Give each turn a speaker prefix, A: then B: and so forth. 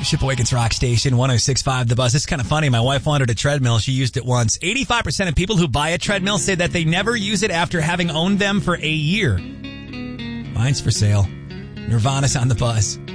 A: Shipawakens Rock Station, 106.5 The Buzz. It's kind of funny. My wife wanted a treadmill. She used it once. 85% of people who buy a treadmill say that they never use it after having owned them for a year. Mine's for sale. Nirvana's on The Buzz.